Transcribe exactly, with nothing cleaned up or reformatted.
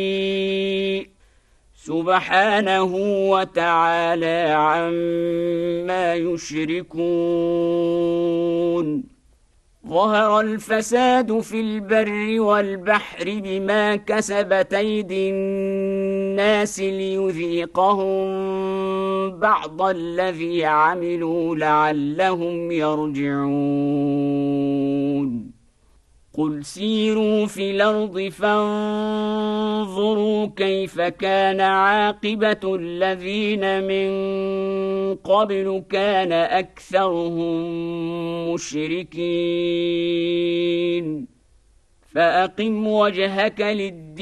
سبحانه وتعالى عما يشركون. ظهر الفساد في البر والبحر بما كسبت أيدي الناس ليذيقهم بعض الذي عملوا لعلهم يرجعون. قل سيروا في الأرض فانظروا كيف كان عاقبة الذين من قبل كان أكثرهم مشركين. فأقم وجهك للدين